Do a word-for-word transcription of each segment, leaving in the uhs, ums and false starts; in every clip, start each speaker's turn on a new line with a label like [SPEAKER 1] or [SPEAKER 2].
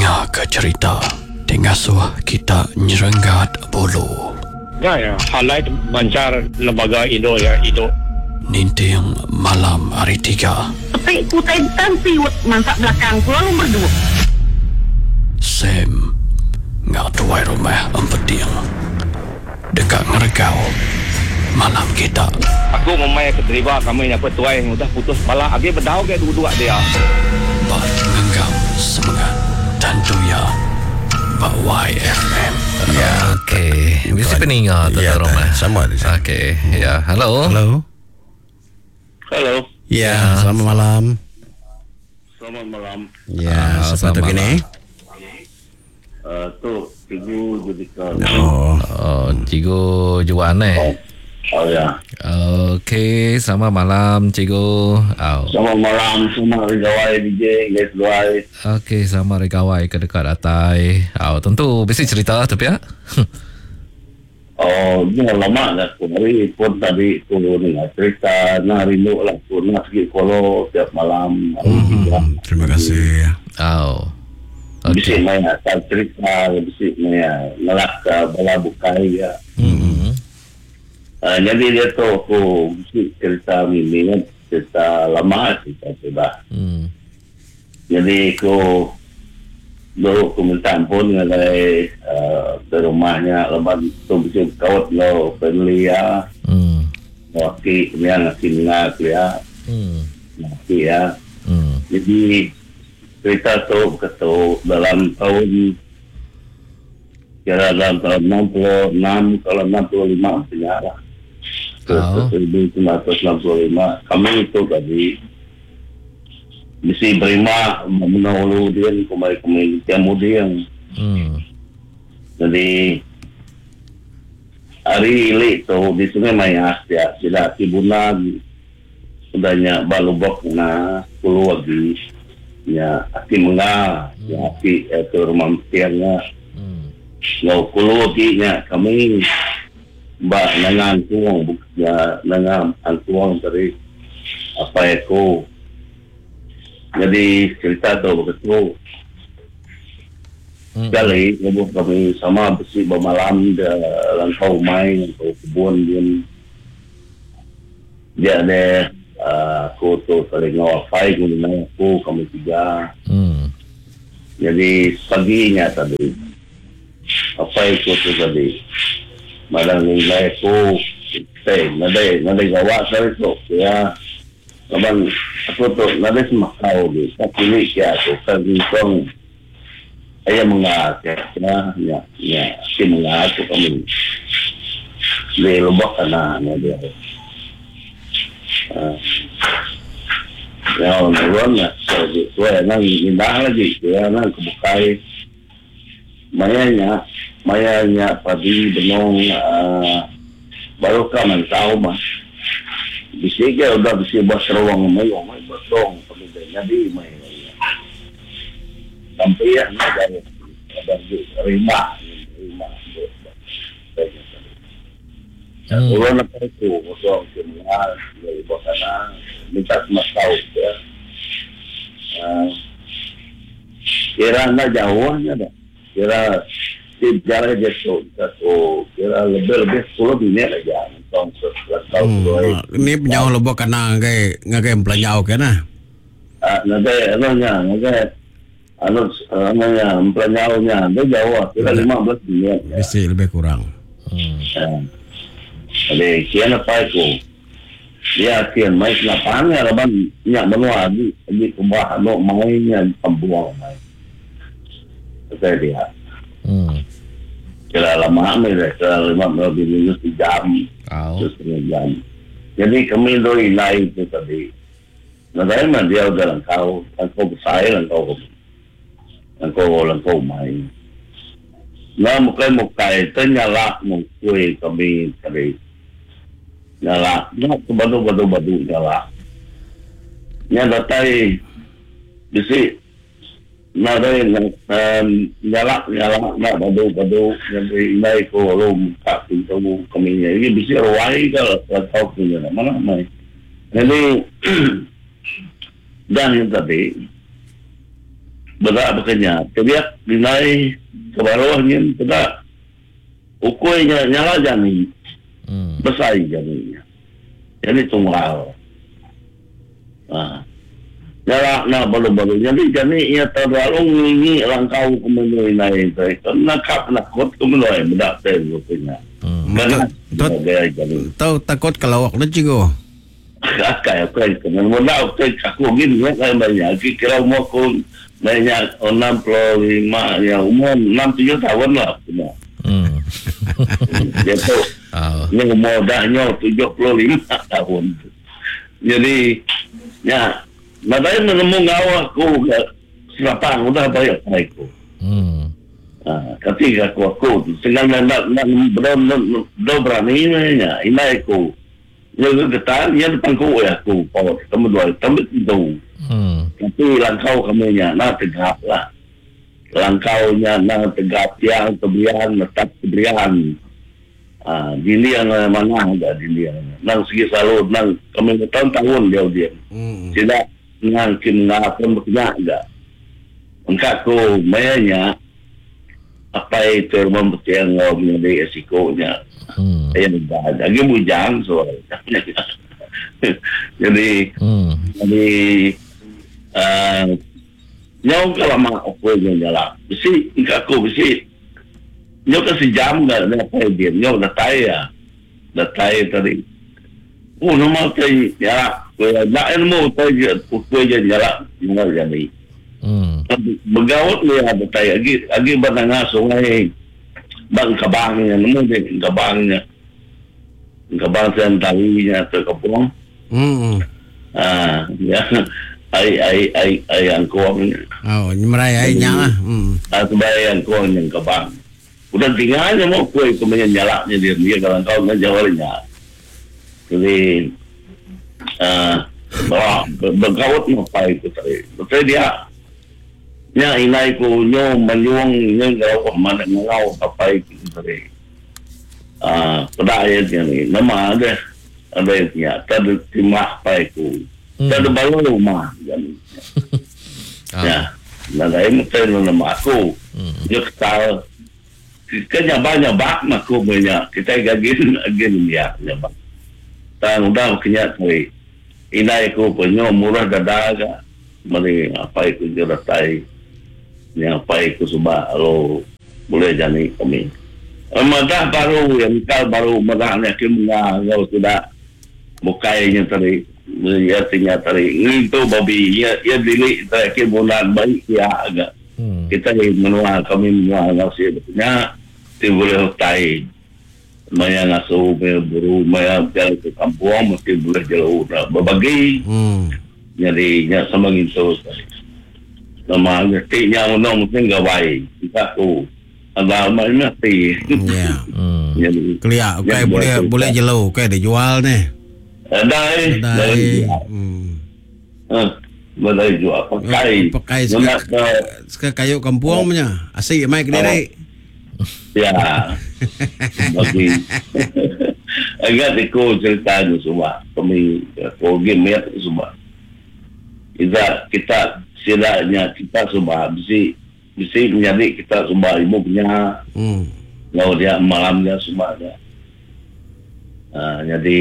[SPEAKER 1] Dengar ke cerita Tengasuh kita nyerenggat bulu.
[SPEAKER 2] Ya, ya. Halai bancar lembaga Indo ya, Indo.
[SPEAKER 1] Ninting malam hari tiga.
[SPEAKER 3] Tapi kutai tanti mansak belakang pulau nombor dua.
[SPEAKER 1] Sam ngau tuai rumah empeting. Dekat ngeregau malam kita.
[SPEAKER 2] Aku memang keterima kami yang petuai yang sudah putus bala. Abi berdau ke dua-dua dia.
[SPEAKER 1] Bat ngenggam semangat tentu ya. Pak Y F M.
[SPEAKER 4] Ya, okey. Mesti peninggal tu
[SPEAKER 5] Ya,
[SPEAKER 4] rumah.
[SPEAKER 5] sama di sana.
[SPEAKER 4] Okey. Ya, halo.
[SPEAKER 5] Halo.
[SPEAKER 2] Halo.
[SPEAKER 5] Ya,
[SPEAKER 4] Ya.
[SPEAKER 5] selamat malam.
[SPEAKER 2] Selamat malam.
[SPEAKER 5] Ya,
[SPEAKER 4] Ah,
[SPEAKER 5] sepatu
[SPEAKER 4] selamat
[SPEAKER 5] gini.
[SPEAKER 2] Uh, tu, Ibu Judika.
[SPEAKER 5] Oh,
[SPEAKER 4] Oh, cikgu Juan eh.
[SPEAKER 2] Oh ya.
[SPEAKER 4] Okey, selamat malam cikgu. Oh.
[SPEAKER 2] Selamat malam semua regawai D J, guys luai.
[SPEAKER 4] Okey, selamat rekawai ke dekat atai. Oh, tentu mesti cerita tu pihak.
[SPEAKER 2] Oh, dia lama dah kemarin pun tadi tu dengar cerita, nak rindu lah pun nak pergi Kolo tiap malam.
[SPEAKER 5] hmm, terima kasih.
[SPEAKER 4] Oh.
[SPEAKER 2] Bisa
[SPEAKER 4] Okey.
[SPEAKER 2] main asal cerita, bisa main ngelak ke bala bukai ya.
[SPEAKER 4] Hmm.
[SPEAKER 2] Uh, jadi dia tu aku mesti cerita ini kan, cerita lama cerita sudah.
[SPEAKER 4] Hmm.
[SPEAKER 2] Jadi aku dulu aku minta ampun dari uh, dari rumahnya lepas tu bisa kawat lo family ya.
[SPEAKER 4] Hmm.
[SPEAKER 2] Waktu ni yang ngasih minyak ya.
[SPEAKER 4] Hmm.
[SPEAKER 2] Ngasih ya.
[SPEAKER 4] Hmm.
[SPEAKER 2] Jadi cerita tu ketu dalam tahun kira dalam tahun enam puluh enam kalau enam puluh lima sejarah.
[SPEAKER 4] Oh.
[SPEAKER 2] seribu sembilan ratus enam puluh lima kami itu tadi mesti berima menolak dia kembali kembali kemudian.
[SPEAKER 4] Hmm.
[SPEAKER 2] Jadi hari ini tu di Sungai Mayas ya sudah tibunan sudahnya balubok na puluh lagi ya aki menga ya aki itu rumah tiangnya
[SPEAKER 4] Hmm.
[SPEAKER 2] ngau puluh lagi nya kami mbak nangan tuang ya nangan tuang dari apa itu jadi cerita tu begitu.
[SPEAKER 4] Hmm.
[SPEAKER 2] Kali ibu kami sama besi bermalam di langkau mai langkau kebun dia dia ada uh, aku tu saling ngawafai guna aku kami tiga.
[SPEAKER 4] Hmm.
[SPEAKER 2] Jadi paginya tadi apa itu tu tadi malang nilai aku eh nadai nadai gawa saya tu ya kapan aku tu nadai semakau di tapi ni ya tu kan kong ayah mengat ya ya ya si mengat tu kami di lubak kana dia ah ya orang ya so tu nang indah lagi ya nang kebukai mayanya mayanya padi benong uh, baru kaman tahu mah bisa ke udah bisa buat serawang mayo may botong pemindainya di may sampai ya ada ada rima rima
[SPEAKER 4] Hmm.
[SPEAKER 2] ulo na pa ito kosong simulan dari botana minta mas tahu ya uh, kira na jauhnya dah kira si jarak dia tu satu kira lebih-lebih sepuluh dunia aja tahun sebelas tahun
[SPEAKER 5] Hmm,
[SPEAKER 2] dua
[SPEAKER 5] ini penjauh lebok kana ngai ngai pelanjau kana.
[SPEAKER 2] ah nanti ano nya nanti ano ano nya pelanjaunya dia jauh kira lima belas dunia ya.
[SPEAKER 5] Bisa lebih kurang.
[SPEAKER 4] Hmm.
[SPEAKER 2] Ah. Jadi kian apa itu dia kian mai lapangan laban nya menua di di kumbah ano mainnya pembuang main saya lihat
[SPEAKER 4] Hmm.
[SPEAKER 2] kira lama ni dah kira lima belas minit jam
[SPEAKER 4] Oh.
[SPEAKER 2] terus jam jadi kami doi lain itu tadi nadai mah dia udah langkau langkau besar langkau langkau langkau main na mukai mukai ternyala mukui kami tadi nyala nak badu badu badu nyala nya datai bisi nadai nyala nyala nak badu badu jadi nai ko rum tak pintu kami nya ini bisi rawai kalau tahu punya mana mai jadi dan yang tadi berat bekerja. Kebiak dinai ke bawahnya, berat. Ukuinya nyala jani.
[SPEAKER 4] Hmm.
[SPEAKER 2] Besar janinya. Jadi tunggal. Ah. Nyala na baru-baru. Jadi jani ia terlalu ini langkau kemenui naik. Karena kap nakut kemenui. Bedak ten rupanya. Benar.
[SPEAKER 5] Tahu takut kalau awak na cigo.
[SPEAKER 2] Kakak aku kan mula aku aku gini ya kan banyak kira umur aku banyak enam puluh lima ya umur enam tujuh tahun lah punya.
[SPEAKER 4] Hmm.
[SPEAKER 2] Dia tu
[SPEAKER 4] Oh.
[SPEAKER 2] ni umur dahnya tujuh puluh lima tahun. Jadi ya nadai menemu ngau aku selapang udah bayar aku.
[SPEAKER 4] Hmm.
[SPEAKER 2] Ah, ketika aku aku segala nak nak belum belum berani nya ini aku. Yang ketan, yang depan kau ya aku, kalau kamu dua, kamu itu.
[SPEAKER 4] Hmm.
[SPEAKER 2] Tapi langkau kami nya, nak tegap lah. Langkaunya nak tegap yang kebrian, tetap kebrian. Ah, diliang mana ada diliang. Nang segi selalu, nang kami tahun-tahun dia dia.
[SPEAKER 5] Hmm.
[SPEAKER 2] Tidak nang kim ngapun berkenyak ada. Engkau ko mayanya apa itu mempercayai ngau menjadi esikonya.
[SPEAKER 4] Hmm.
[SPEAKER 2] Ayah dah lagi bujang soal. Jadi,
[SPEAKER 4] Hmm.
[SPEAKER 2] jadi uh, nyau kalau mak aku yang jalan, besi engkau aku besi, nyau kasih jam nggak ada apa dia, nyau dah tay ya, dah tay tadi. Oh nama tay ya, kue nak ilmu tay kue jadi jalan, nyau jadi.
[SPEAKER 4] Hmm.
[SPEAKER 2] Begawat ni ada tay, lagi lagi benangah sungai. Bang kabangnya, nemu dia kabangnya, kabang sentarinya tu kapung.
[SPEAKER 5] Hmm.
[SPEAKER 2] Ah, ya, ai ai ai ai yang kuangnya,
[SPEAKER 5] Oh, nyemerai ai nya lah. Hmm.
[SPEAKER 2] ah sebagai yang kuang yang kabang. Udah tinggalnya mau kue kemudian nyalaknya dia dia kalau kau nggak jawabnya. Jadi, ah, bawa berkawat ngapai itu tadi. Betul dia. Nya inai ko nyo manyuang nyo gaw mana ngau kapai kiri. Ah, pada ayat ni nama ada ada ya tadi timah pai ko. Tadi baru rumah jadi. Ya, nada ini tadi nama aku. Yo kata kita banyak bak maku banyak kita gagin agin dia nyabak. Tang udah kenya tadi. Inai ko penyo murah dadaga. Mari apa itu jeratai. Yang baik itu sebab kalau boleh jadi kami. Madah baru yang kal baru madahnya kimnya kalau tidak mukainya tadi ya tinggal tadi itu babi ya ya dili tadi bulan baik ya agak hmm. Kita menua kami menua nasi betulnya tidak boleh hotai maya ngasuh maya buru maya jalan ke kampung mesti boleh jauh berbagi hmm. Jadi ya sama gitu nama ngertinya undang mungkin gak baik kita tu ada amal ngerti
[SPEAKER 5] ya
[SPEAKER 2] jadi
[SPEAKER 5] kelia okay, boleh boleh jelo okay, dijual nih
[SPEAKER 2] ada
[SPEAKER 5] ada hmm.
[SPEAKER 2] ah boleh jual pakai
[SPEAKER 5] pakai ke kayu kampung punya asik mai kedai
[SPEAKER 2] ya bagi agak diko cerita tu semua kami program ya semua kita kita silanya kita semua bisi bisi menjadi kita semua ibu punya hmm. Lalu dia malamnya semuanya uh, jadi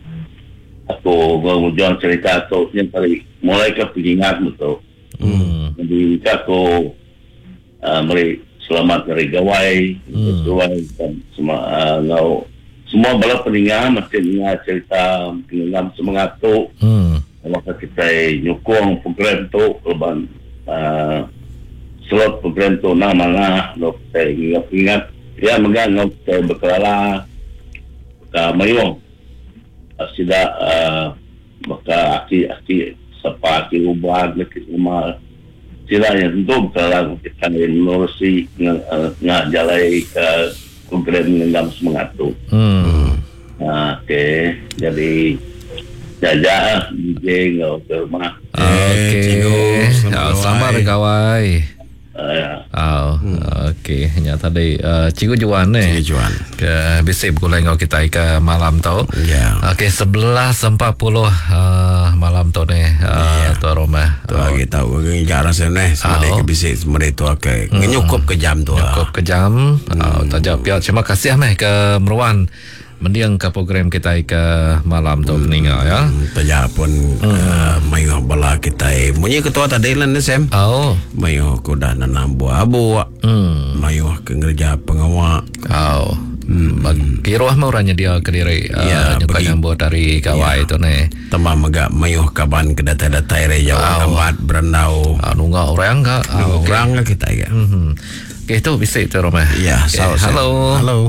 [SPEAKER 2] aku mau jual cerita tu yang tadi mulai ke pengingat betul hmm. Jadi aku uh, mari selamat dari gawai hmm. Gawai dan semua uh, lalu semua bala peninggal mesti ingat cerita peninggal semangat tu hmm. Maka kita nyukung program tu keban uh, slot program tu nama lah nak kita ingat ya megang nak kita berkelala ke mayong asida uh, maka aki aki sapa aki ubah lagi semua sila yang tentu berkelala kita ngurusi ngah jalai ke program dengan semangat tu hmm. Nah, oke okay. Jadi Jajah D J ngau ke rumah.
[SPEAKER 4] Okey. Ya, sabar kawan.
[SPEAKER 2] Uh,
[SPEAKER 4] Oh, okey. Nya tadi uh, Cikgu Juan ni.
[SPEAKER 5] Cikgu Juan.
[SPEAKER 4] Ke bisip gulai ngau kita ke malam tu.
[SPEAKER 5] Ya.
[SPEAKER 4] Okey, sebelas empat puluh uh, malam tu ni uh, tu Roma.
[SPEAKER 5] Tu lagi tahu ke jarang sana sebenarnya ke bisik sebenarnya tu ke nyukup ke jam tu.
[SPEAKER 4] Cukup kejam. Uh, tajak pihak terima kasih meh ke Meruan mendiang ke program kita ke malam tu meninggal ya.
[SPEAKER 5] Tajak pun mayo bala kita. Munyi ketua tadi lah ni Sam.
[SPEAKER 4] Oh.
[SPEAKER 5] Mayo ko dah nanam buah abu.
[SPEAKER 4] Hmm.
[SPEAKER 5] Mayo ke ngerja pengawal.
[SPEAKER 4] Oh. Hmm. Bagi roh mau orangnya dia ke diri uh,
[SPEAKER 5] Ya,
[SPEAKER 4] nyuka
[SPEAKER 5] bagi-
[SPEAKER 4] yang buat dari kawai tu ni.
[SPEAKER 5] Tambah megak mayo kaban ke data-data re Jawa Barat berendau.
[SPEAKER 4] Anu ngak orang enggak? Ah, okey.
[SPEAKER 5] Orang ke kita ya.
[SPEAKER 4] Mhm. Okey tu bisik tu Roma.
[SPEAKER 5] Ya,
[SPEAKER 4] Okey,
[SPEAKER 5] sawa, Sam.
[SPEAKER 4] halo.
[SPEAKER 5] Halo.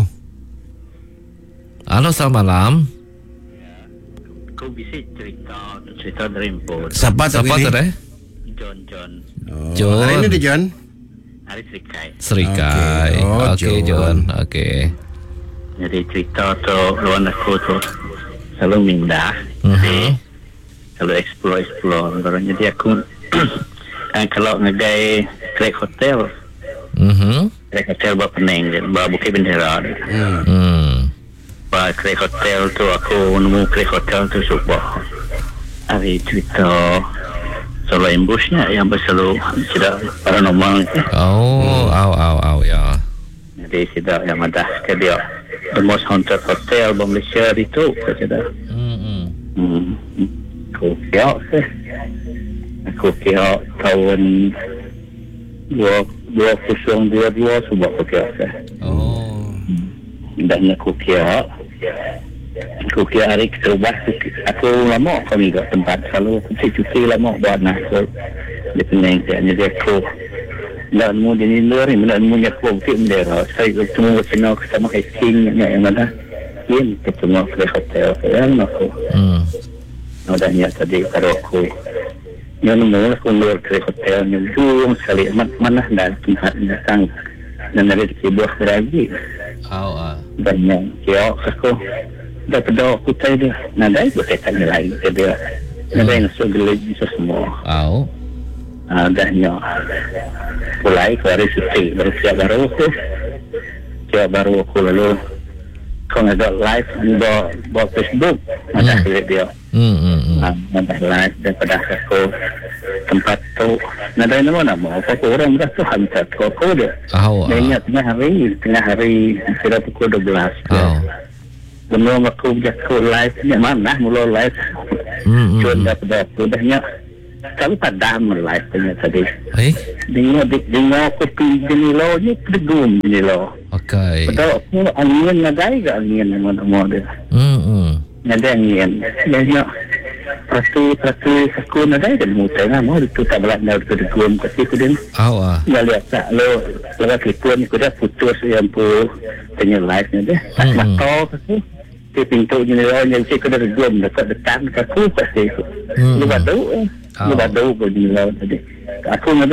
[SPEAKER 4] Halo, selamat malam.
[SPEAKER 6] Kau bisa cerita cerita dari import
[SPEAKER 5] Siapa tu
[SPEAKER 4] Siapa
[SPEAKER 5] ini?
[SPEAKER 4] tu deh?
[SPEAKER 6] John John
[SPEAKER 5] Oh,
[SPEAKER 4] John.
[SPEAKER 5] Hari ini di John.
[SPEAKER 6] hari Serikai.
[SPEAKER 4] Serikai.
[SPEAKER 5] Okey. Oh,
[SPEAKER 4] Okey,
[SPEAKER 5] John.
[SPEAKER 4] John. Okey.
[SPEAKER 6] Jadi cerita tu luar aku tu selalu mindah.
[SPEAKER 4] Mhm.
[SPEAKER 6] Jadi selalu explore explore. Barunya jadi aku kan kalau ngegai Craig Hotel,
[SPEAKER 4] Mhm.
[SPEAKER 6] Craig Hotel buat pening je, bawa Bukit Bendera.
[SPEAKER 4] Hmm.
[SPEAKER 6] Bawa Craig Hotel tu aku nemu Craig Hotel tu suka. Hari cerita selalu ambushnya yang berselalu tidak paranormal.
[SPEAKER 4] Oh, au au au ya.
[SPEAKER 6] Jadi tidak yang ada ke dia the most haunted hotel di Malaysia itu kata.
[SPEAKER 4] Hmm.
[SPEAKER 6] Hmm. Aku kira sih. Aku kira tahun dua dua kosong dua dua sebab aku kira sih.
[SPEAKER 4] Oh.
[SPEAKER 6] Dan aku kira aku kira hari terubah aku lama kami kat tempat selalu cuci-cuci lama buat nak di pening jadi aku nak nemu di luar ni nak nemu nya aku bukit bendera saya ketemu kenal sama hiking yang mana ini ketemu ke hotel yang aku
[SPEAKER 4] Hmm.
[SPEAKER 6] adanya tadi kalau aku yang nemu aku luar ke hotel yang jauh sekali mana dan tempat datang dan ada di sebuah lagi
[SPEAKER 4] Au ah.
[SPEAKER 6] banyak kira aku dah pada aku tahu dia nada itu saya tanya lain ke dia nada yang segala itu semua
[SPEAKER 4] Au.
[SPEAKER 6] adanya mulai ke hari suci baru siap baru aku siap baru aku lalu kau ada live buat buat Facebook ada hmm. dia
[SPEAKER 4] Hmm hmm. hmm.
[SPEAKER 6] ada live daripada aku tempat tu nada nama nama aku orang dah tu hantar tu aku dia
[SPEAKER 4] Au ah.
[SPEAKER 6] ingat tengah hari tengah hari kira pukul dua belas
[SPEAKER 4] Au.
[SPEAKER 6] belum aku jago live ni mana mula live
[SPEAKER 4] Hmm hmm.
[SPEAKER 6] cuma
[SPEAKER 4] hmm.
[SPEAKER 6] dapat aku dahnya kalau padam live punya tadi
[SPEAKER 4] Eh?
[SPEAKER 6] dengar dengar aku pinjam lo ni pedegum ni lo
[SPEAKER 4] Okey.
[SPEAKER 6] padahal aku angin nadai ke angin nama-nama dia
[SPEAKER 4] Hmm hmm.
[SPEAKER 6] nadai angin dahnya pasti pasti aku nadai dan mutai nama itu tak belak dah pedegum kasi aku dia
[SPEAKER 4] Au ah.
[SPEAKER 6] dah lihat tak lo lewat telefon aku dah putus yang pu tanya live ni dia tak
[SPEAKER 4] Hmm.
[SPEAKER 6] matau kasi di pintu ni lo yang saya kena regum dekat dekat aku pasti aku
[SPEAKER 4] Hmm.
[SPEAKER 6] lu badu eh lu
[SPEAKER 4] Oh.
[SPEAKER 6] badu pun ni lo tadi aku